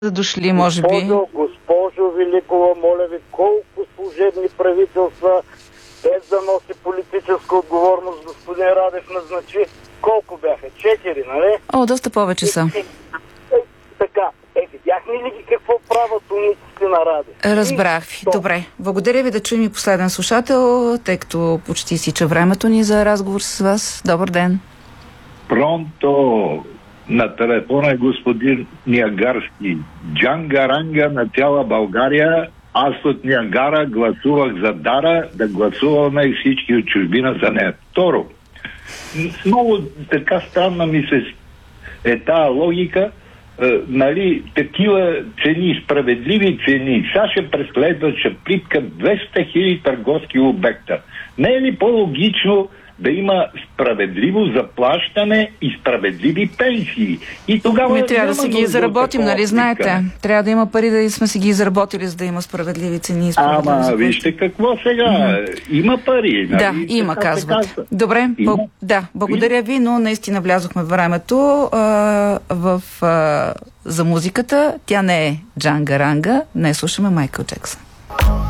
дошли, може би. Госпожо Великова, моля ви, колко служебни правителства, без да носи политическа отговорност, господин Радев назначи? Колко бяха? 4, нали? Доста повече са. Така, видяхме ли ги какво правят униците на Радев? Разбрах ви. Добре. Благодаря ви, да чуем и последен слушател, тъй като почти изтича времето ни за разговор с вас. Добър ден. Пронто на телефона е господин Ниагарски. Джангаранга на цяла България. Аз от Ниагара гласувах за Дара, да гласуваме и всички от чужбина за нея. Второ, много така странна ми се е тая логика, нали, такива цени, справедливи цени. Сега ще преследват, ще плиткат 200 000 търговски обекта. Не е ли по-логично да има справедливо заплащане и справедливи пенсии? И тогава трябва да си ги заработим, нали знаете? Трябва да има пари да сме си ги заработили, за да има справедливи цени и справедливи заплащане. Вижте какво сега. Има пари. Нали? Да, има, казват. Добре, благодаря ви, но наистина влязохме в времето за музиката. Тя не е Джангаранга. Не слушаме Майкъл Джексън.